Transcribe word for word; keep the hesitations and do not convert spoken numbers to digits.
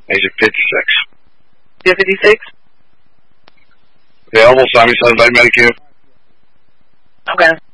Age of fifty-six. You have fifty-six? Available, Simon Sons by Medicare. Okay.